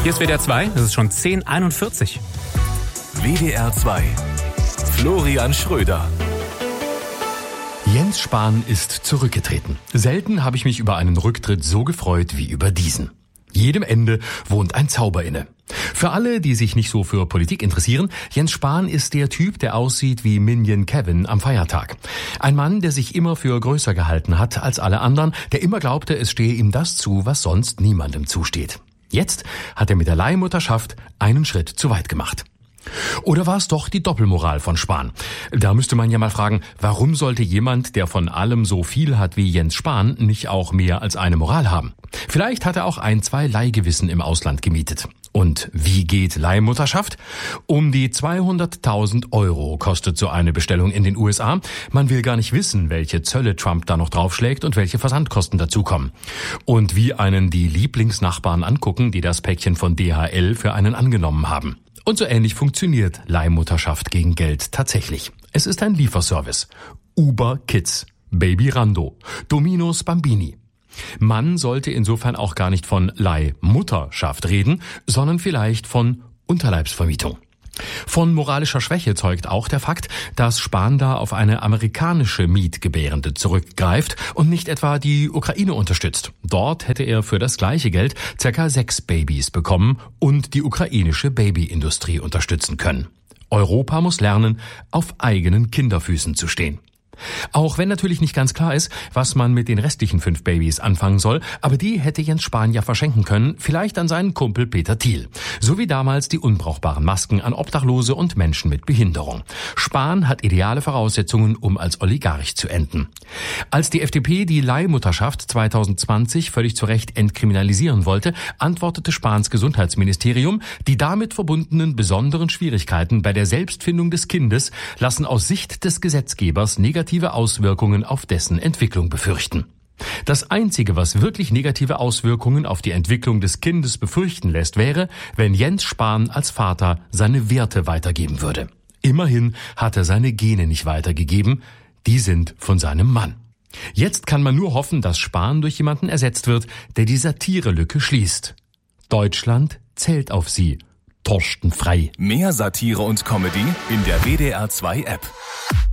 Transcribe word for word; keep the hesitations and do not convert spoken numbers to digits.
Hier ist W D R zwei, es ist schon zehn Uhr einundvierzig. W D R zwei. Florian Schröder. Jens Spahn ist zurückgetreten. Selten habe ich mich über einen Rücktritt so gefreut wie über diesen. Jedem Ende wohnt ein Zauber inne. Für alle, die sich nicht so für Politik interessieren, Jens Spahn ist der Typ, der aussieht wie Minion Kevin am Feiertag. Ein Mann, der sich immer für größer gehalten hat als alle anderen, der immer glaubte, es stehe ihm das zu, was sonst niemandem zusteht. Jetzt hat er mit der Leihmutterschaft einen Schritt zu weit gemacht. Oder war es doch die Doppelmoral von Spahn? Da müsste man ja mal fragen, warum sollte jemand, der von allem so viel hat wie Jens Spahn, nicht auch mehr als eine Moral haben? Vielleicht hat er auch ein, zwei Leihgewissen im Ausland gemietet. Und wie geht Leihmutterschaft? Um die zweihunderttausend Euro kostet so eine Bestellung in den U S A. Man will gar nicht wissen, welche Zölle Trump da noch draufschlägt und welche Versandkosten dazukommen. Und wie einen die Lieblingsnachbarn angucken, die das Päckchen von D H L für einen angenommen haben. Und so ähnlich funktioniert Leihmutterschaft gegen Geld tatsächlich. Es ist ein Lieferservice. Uber Kids, Baby Rando, Domino's Bambini. Man sollte insofern auch gar nicht von Leihmutterschaft reden, sondern vielleicht von Unterleibsvermietung. Von moralischer Schwäche zeugt auch der Fakt, dass Spahn da auf eine amerikanische Mietgebärende zurückgreift und nicht etwa die Ukraine unterstützt. Dort hätte er für das gleiche Geld circa sechs Babys bekommen und die ukrainische Babyindustrie unterstützen können. Europa muss lernen, auf eigenen Kinderfüßen zu stehen. Auch wenn natürlich nicht ganz klar ist, was man mit den restlichen fünf Babys anfangen soll, aber die hätte Jens Spahn ja verschenken können, vielleicht an seinen Kumpel Peter Thiel. So wie damals die unbrauchbaren Masken an Obdachlose und Menschen mit Behinderung. Spahn hat ideale Voraussetzungen, um als Oligarch zu enden. Als die F D P die Leihmutterschaft zwanzig zwanzig völlig zu Recht entkriminalisieren wollte, antwortete Spahns Gesundheitsministerium, die damit verbundenen besonderen Schwierigkeiten bei der Selbstfindung des Kindes lassen aus Sicht des Gesetzgebers negative Auswirkungen auf dessen Entwicklung befürchten. Das Einzige, was wirklich negative Auswirkungen auf die Entwicklung des Kindes befürchten lässt, wäre, wenn Jens Spahn als Vater seine Werte weitergeben würde. Immerhin hat er seine Gene nicht weitergegeben, die sind von seinem Mann. Jetzt kann man nur hoffen, dass Spahn durch jemanden ersetzt wird, der die Satirelücke schließt. Deutschland zählt auf sie. Thorsten Frey. Mehr Satire und Comedy in der W D R zwei App.